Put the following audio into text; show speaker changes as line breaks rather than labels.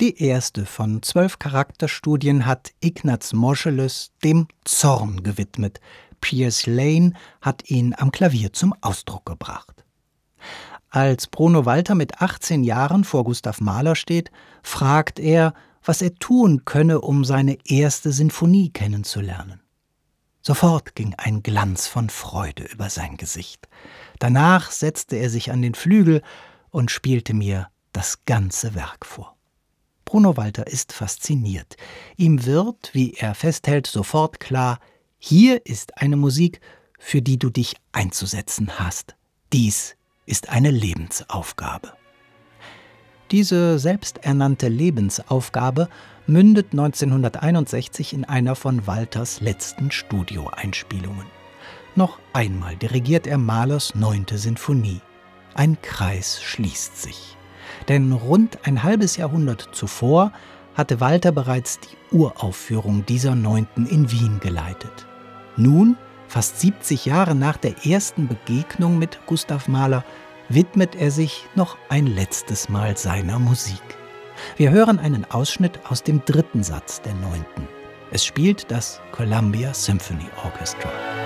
Die erste von 12 Charakterstudien hat Ignaz Moscheles dem Zorn gewidmet. Piers Lane hat ihn am Klavier zum Ausdruck gebracht. Als Bruno Walter mit 18 Jahren vor Gustav Mahler steht, fragt er, was er tun könne, um seine erste Sinfonie kennenzulernen. Sofort ging ein Glanz von Freude über sein Gesicht. Danach setzte er sich an den Flügel und spielte mir das ganze Werk vor. Bruno Walter ist fasziniert. Ihm wird, wie er festhält, sofort klar, hier ist eine Musik, für die du dich einzusetzen hast. Dies ist eine Lebensaufgabe. Diese selbsternannte Lebensaufgabe mündet 1961 in einer von Walters letzten Studioeinspielungen. Noch einmal dirigiert er Mahlers 9. Sinfonie. Ein Kreis schließt sich. Denn rund ein halbes Jahrhundert zuvor hatte Walter bereits die Uraufführung dieser 9. in Wien geleitet. Nun, fast 70 Jahre nach der ersten Begegnung mit Gustav Mahler, widmet er sich noch ein letztes Mal seiner Musik. Wir hören einen Ausschnitt aus dem 3. Satz der 9. Es spielt das Columbia Symphony Orchestra.